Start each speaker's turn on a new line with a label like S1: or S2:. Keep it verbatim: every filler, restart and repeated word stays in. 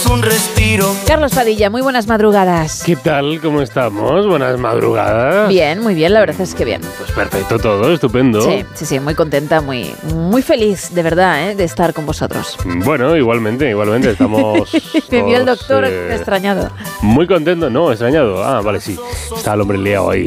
S1: un respiro.
S2: Carlos Padilla, muy buenas madrugadas.
S3: ¿Qué tal? ¿Cómo estamos? Buenas madrugadas.
S2: Bien, muy bien, la verdad es que bien.
S3: Pues perfecto todo, estupendo.
S2: Sí, sí, sí, muy contenta, muy, muy feliz, de verdad, ¿eh? de estar con vosotros.
S3: Bueno, igualmente, igualmente, estamos...
S2: Me vio el doctor
S3: eh,
S2: extrañado.
S3: Muy contento, no, extrañado. Ah, vale, sí. Está el hombre liado ahí.